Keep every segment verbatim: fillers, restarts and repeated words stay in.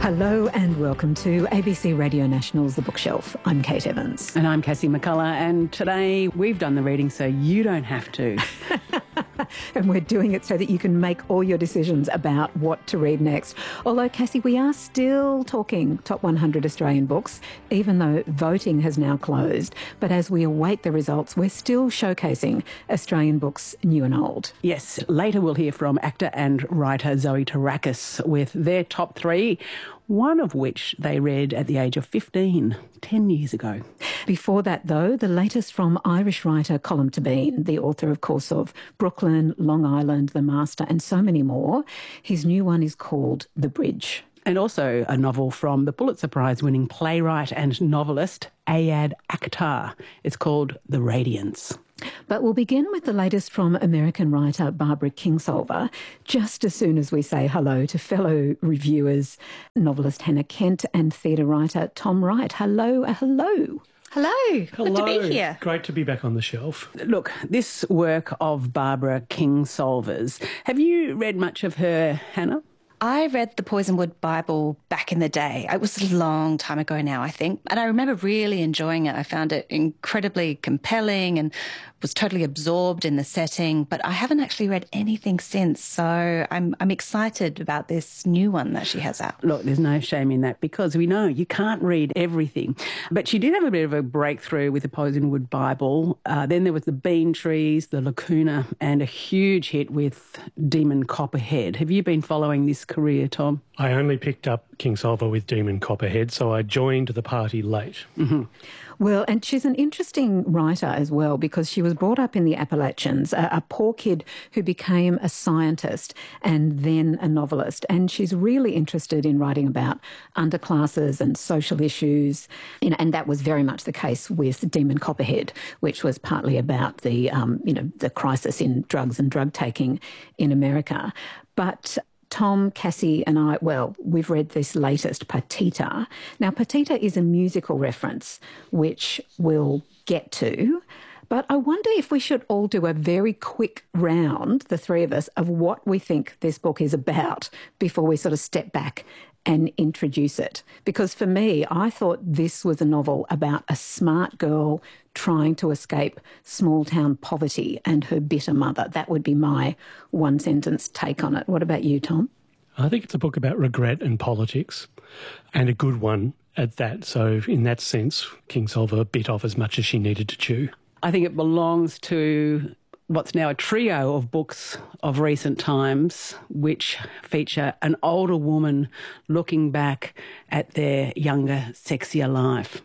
Hello and welcome to A B C Radio National's The Bookshelf. I'm Kate Evans. And I'm Cassie McCullough, and today we've done the reading so you don't have to. And we're doing it so that you can make all your decisions about what to read next. Although, Cassie, we are still talking top one hundred Australian books, even though voting has now closed. But as we await the results, we're still showcasing Australian books, new and old. Yes, later we'll hear from actor and writer Zoe Terakes with their top three, one of which they read at the age of fifteen, ten years ago. Before that, though, the latest from Irish writer Colm Tóibín, the author, of course, of Brooklyn, Long Island, The Master, and so many more. His new one is called The Bridge. And also a novel from the Pulitzer Prize-winning playwright and novelist Ayad Akhtar. It's called The Radiance. But we'll begin with the latest from American writer Barbara Kingsolver, just as soon as we say hello to fellow reviewers, novelist Hannah Kent and theatre writer Tom Wright. Hello, uh, hello. Hello. Hello. Good to be here. Great to be back on the shelf. Look, this work of Barbara Kingsolver's, have you read much of her, Hannah? I read the Poisonwood Bible back in the day. It was a long time ago now, I think. And I remember really enjoying it. I found it incredibly compelling and was totally absorbed in the setting. But I haven't actually read anything since. So I'm I'm excited about this new one that she has out. Look, there's no shame in that because we know you can't read everything. But she did have a bit of a breakthrough with the Poisonwood Bible. Uh, then there was the Bean Trees, the Lacuna, and a huge hit with Demon Copperhead. Have you been following this career, Tom? I only picked up Kingsolver with Demon Copperhead, so I joined the party late. Mm-hmm. Well, and she's an interesting writer as well because she was brought up in the Appalachians, a, a poor kid who became a scientist and then a novelist. And she's really interested in writing about underclasses and social issues. You know, and that was very much the case with Demon Copperhead, which was partly about the, um, you know, the crisis in drugs and drug taking in America. But Tom, Cassie and I, well, we've read this latest, Partita. Now, Partita is a musical reference, which we'll get to. But I wonder if we should all do a very quick round, the three of us, of what we think this book is about before we sort of step back and introduce it. Because for me, I thought this was a novel about a smart girl trying to escape small-town poverty and her bitter mother. That would be my one-sentence take on it. What about you, Tom? I think it's a book about regret and politics, and a good one at that. So in that sense, Kingsolver bit off as much as she needed to chew. I think it belongs to what's now a trio of books of recent times which feature an older woman looking back at their younger, sexier life.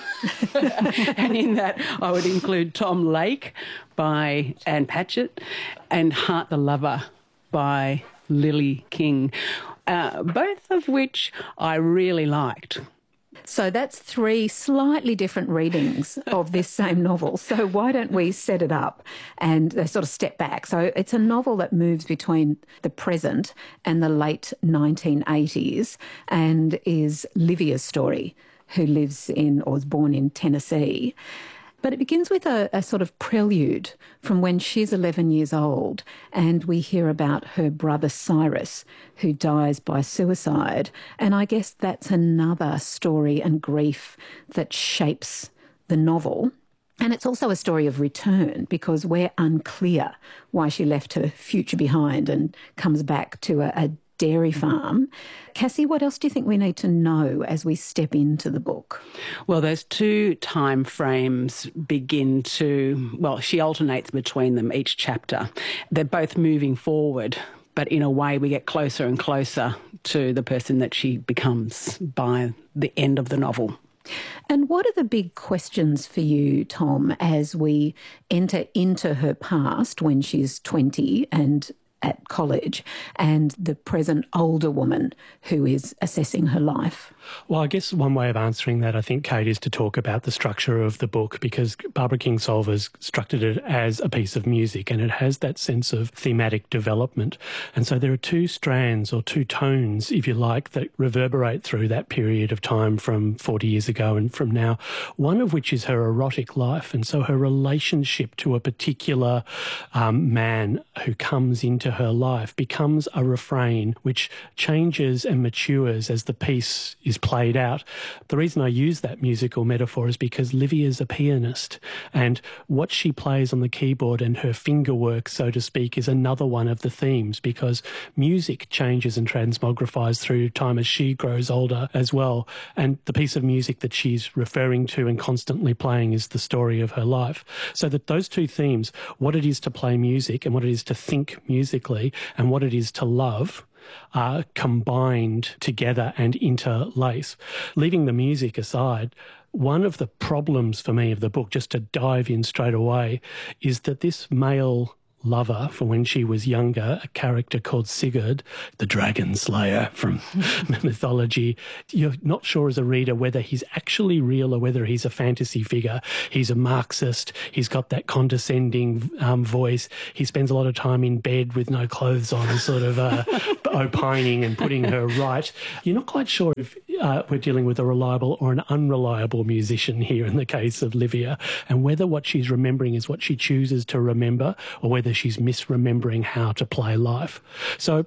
And in that, I would include Tom Lake by Anne Patchett and Heart the Lover by Lily King, uh, both of which I really liked. So that's three slightly different readings of this same novel. So why don't we set it up and uh, sort of step back? So it's a novel that moves between the present and the late nineteen eighties and is Livia's story, who lives in or was born in Tennessee. But it begins with a, a sort of prelude from when she's eleven years old, and we hear about her brother Cyrus, who dies by suicide. And I guess that's another story and grief that shapes the novel. And it's also a story of return because we're unclear why she left her future behind and comes back to a, a dairy farm. Cassie, what else do you think we need to know as we step into the book? Well, those two time frames begin to, well, she alternates between them each chapter. They're both moving forward, but in a way we get closer and closer to the person that she becomes by the end of the novel. And what are the big questions for you, Tom, as we enter into her past when she's twenty and at college and the present older woman who is assessing her life? Well, I guess one way of answering that, I think, Kate, is to talk about the structure of the book, because Barbara Kingsolver's structured it as a piece of music and it has that sense of thematic development. And so there are two strands or two tones, if you like, that reverberate through that period of time from forty years ago and from now, one of which is her erotic life. And so her relationship to a particular um, man who comes into her life becomes a refrain which changes and matures as the piece is played out. The reason I use that musical metaphor is because Livia's a pianist, and what she plays on the keyboard and her finger work, so to speak, is another one of the themes, because music changes and transmogrifies through time as she grows older as well. And the piece of music that she's referring to and constantly playing is the story of her life. So that those two themes, what it is to play music and what it is to think musically and what it is to love, are combined together and interlace. Leaving the music aside, one of the problems for me of the book, just to dive in straight away, is that this male lover for when she was younger, a character called Sigurd, the dragon slayer from mythology. You're not sure as a reader whether he's actually real or whether he's a fantasy figure. He's a Marxist. He's got that condescending um, voice. He spends a lot of time in bed with no clothes on, sort of uh, opining and putting her right. You're not quite sure if uh, we're dealing with a reliable or an unreliable musician here in the case of Livia, and whether what she's remembering is what she chooses to remember or whether she's misremembering how to play life. So,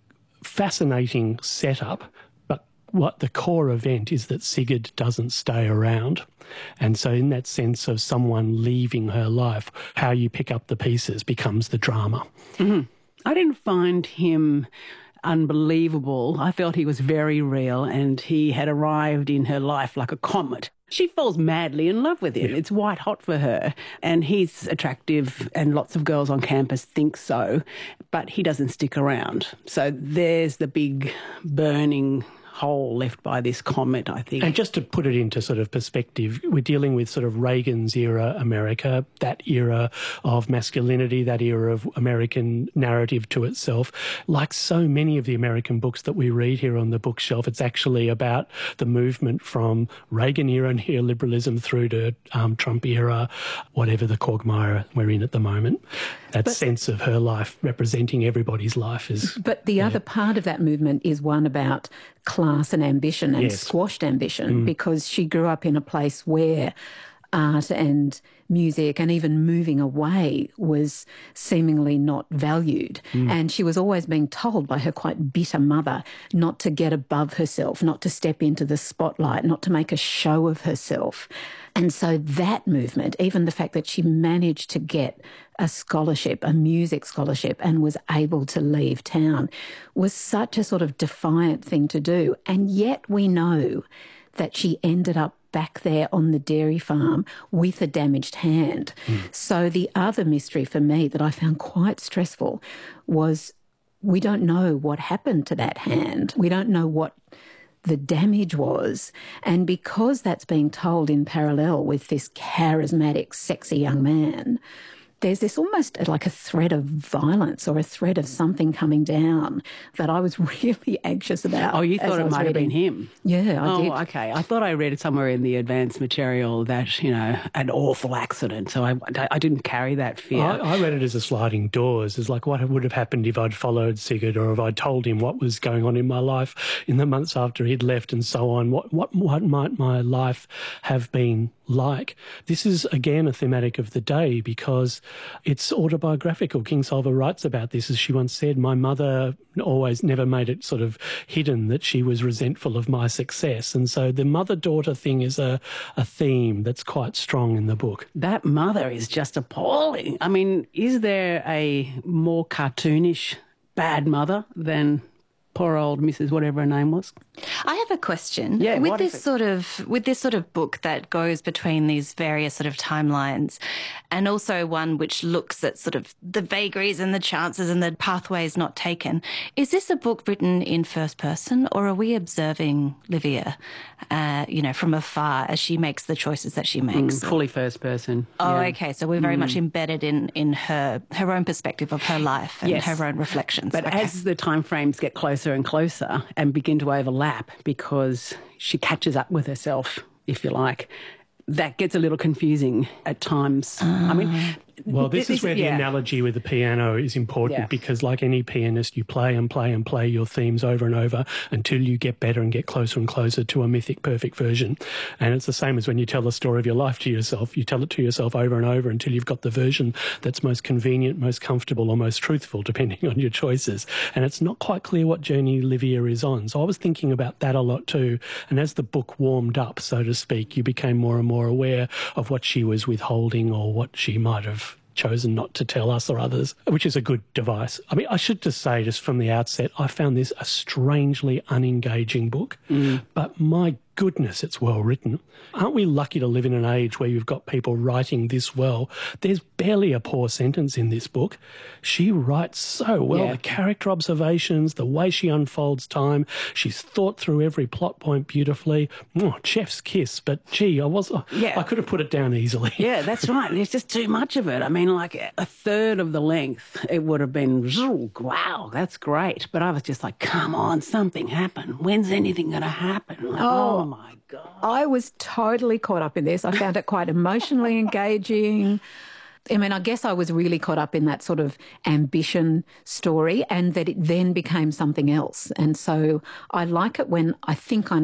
fascinating setup, but what the core event is that Sigurd doesn't stay around. And so in that sense of someone leaving her life, how you pick up the pieces becomes the drama. Mm-hmm. I didn't find him unbelievable. I felt he was very real, and he had arrived in her life like a comet. She falls madly in love with him. Yeah. It's white hot for her. And he's attractive, and lots of girls on campus think so, but he doesn't stick around. So there's the big burning hole left by this comet, I think. And just to put it into sort of perspective, we're dealing with sort of Reagan's era America, that era of masculinity, that era of American narrative to itself. Like so many of the American books that we read here on the bookshelf, it's actually about the movement from Reagan era neoliberalism through to um, Trump era, whatever the quagmire we're in at the moment. That but, sense of her life representing everybody's life is... But the yeah. other part of that movement is one about class and ambition and yes. squashed ambition, mm. because she grew up in a place where art and music and even moving away was seemingly not valued. Mm. And she was always being told by her quite bitter mother not to get above herself, not to step into the spotlight, not to make a show of herself. And so that movement, even the fact that she managed to get a scholarship, a music scholarship, and was able to leave town, was such a sort of defiant thing to do. And yet we know that she ended up back there on the dairy farm with a damaged hand. Mm. So the other mystery for me that I found quite stressful was we don't know what happened to that hand. We don't know what the damage was. And because that's being told in parallel with this charismatic, sexy young man, there's this almost like a thread of violence or a thread of something coming down that I was really anxious about. Oh, you thought it might reading. have been him? Yeah, I oh, did. Oh, okay. I thought I read somewhere in the advanced material that, you know, an awful accident. So I, I didn't carry that fear. I, I read it as a sliding doors. It's like what would have happened if I'd followed Sigurd or if I'd told him what was going on in my life in the months after he'd left and so on. What, what, what might my life have been like? This is, again, a thematic of the day because it's autobiographical. Kingsolver writes about this, as she once said, my mother always never made it sort of hidden that she was resentful of my success. And so the mother-daughter thing is a, a theme that's quite strong in the book. That mother is just appalling. I mean, is there a more cartoonish bad mother than poor old Missus whatever her name was? I have a question. Yeah, with this sort of with this sort of book that goes between these various sort of timelines, and also one which looks at sort of the vagaries and the chances and the pathways not taken. Is this a book written in first person, or are we observing Livia, uh, you know, from afar as she makes the choices that she makes? Mm, fully first person. Oh, yeah. okay. So we're very mm. much embedded in in her her own perspective of her life and yes. her own reflections. But okay. as the time frames get closer and closer and begin to overlap, because she catches up with herself, if you like, that gets a little confusing at times. Uh. I mean, Well, this, this is where the yeah. analogy with the piano is important yeah. because like any pianist, you play and play and play your themes over and over until you get better and get closer and closer to a mythic perfect version. And it's the same as when you tell the story of your life to yourself. You tell it to yourself over and over until you've got the version that's most convenient, most comfortable or most truthful, depending on your choices. And it's not quite clear what journey Livia is on. So I was thinking about that a lot too. And as the book warmed up, so to speak, you became more and more aware of what she was withholding or what she might have chosen not to tell us or others, which is a good device. I mean, I should just say just from the outset, I found this a strangely unengaging book, mm. but my goodness, it's well written. Aren't we lucky to live in an age where you've got people writing this well? There's barely a poor sentence in this book. She writes so well. Yeah. The character observations, the way she unfolds time. She's thought through every plot point beautifully. Oh, chef's kiss, but gee, I was yeah. I could have put it down easily. Yeah, that's right. There's just too much of it. I mean, like a third of the length, it would have been, wow, that's great. But I was just like, come on, something happened. When's anything going to happen? Like, oh. oh, my God. I was totally caught up in this. I found it quite emotionally engaging. I mean, I guess I was really caught up in that sort of ambition story and that it then became something else. And so I like it when I think I